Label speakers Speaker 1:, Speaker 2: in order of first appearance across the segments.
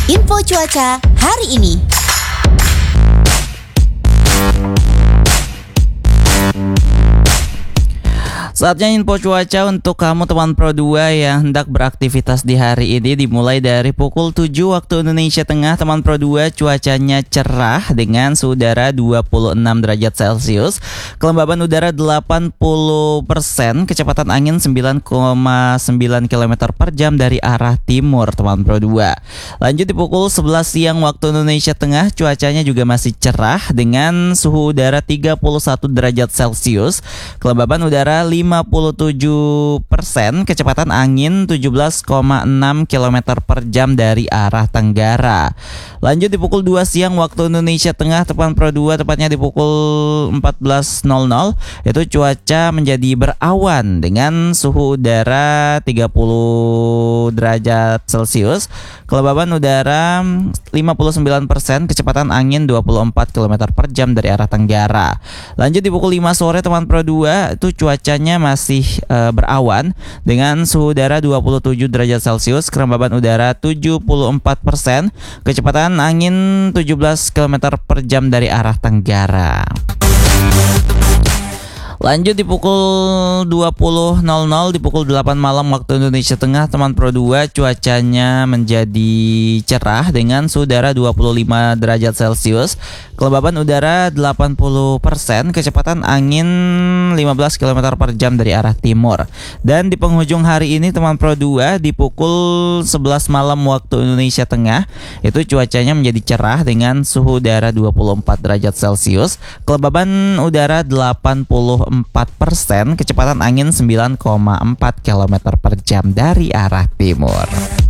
Speaker 1: Info cuaca hari ini.
Speaker 2: Saatnya info cuaca untuk kamu teman Pro 2 yang hendak beraktivitas di hari ini. Dimulai dari pukul 7 waktu Indonesia Tengah, teman Pro 2 cuacanya cerah dengan suhu udara 26 derajat Celcius, kelembaban udara 80%, kecepatan angin 9,9 km per jam dari arah timur, teman Pro 2. Lanjut di pukul 11 siang waktu Indonesia Tengah, cuacanya juga masih cerah dengan suhu udara 31 derajat Celcius, kelembaban udara 57%, kecepatan angin 17,6 km per jam dari arah tenggara. Lanjut di pukul 2 siang waktu Indonesia Tengah, teman Pro 2, tepatnya di pukul 14.00, itu cuaca menjadi berawan dengan suhu udara 30 derajat Celcius, kelembaban udara 59%, kecepatan angin 24 km per jam dari arah tenggara. Lanjut di pukul 5 sore, teman Pro 2, itu cuacanya masih berawan dengan suhu udara 27 derajat Celcius, kelembaban udara 74%, kecepatan angin 17 km per jam dari arah tenggara. Lanjut di pukul 20.00, di pukul 8 malam waktu Indonesia Tengah, teman Pro 2, cuacanya menjadi cerah dengan suhu udara 25 derajat Celcius, kelembaban udara 80%, kecepatan angin 15 km per jam dari arah timur. Dan di penghujung hari ini, teman Pro 2, di pukul 11 malam waktu Indonesia Tengah, itu cuacanya menjadi cerah dengan suhu udara 24 derajat Celcius, kelembaban udara 84%, kecepatan angin 9,4 km per jam dari arah timur.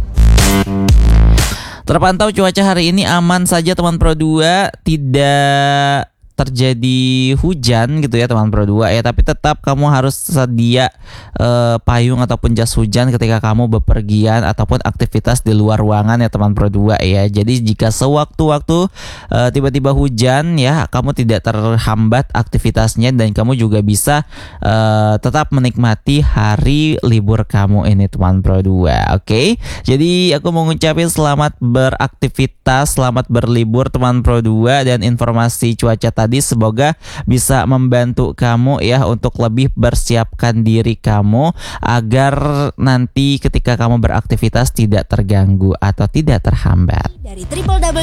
Speaker 2: Terpantau cuaca hari ini aman saja, teman Pro 2, tidak terjadi hujan gitu ya teman Pro 2 ya, tapi tetap kamu harus sedia payung ataupun jas hujan ketika kamu bepergian ataupun aktivitas di luar ruangan ya teman Pro 2 ya. Jadi jika sewaktu-waktu tiba-tiba hujan ya, kamu tidak terhambat aktivitasnya dan kamu juga bisa tetap menikmati hari libur kamu ini teman Pro 2. Oke. Jadi aku mau ngucapin selamat beraktivitas, selamat berlibur teman Pro 2, dan informasi cuaca tadi semoga bisa membantu kamu ya untuk lebih bersiapkan diri kamu agar nanti ketika kamu beraktivitas tidak terganggu atau tidak terhambat.
Speaker 1: Dari www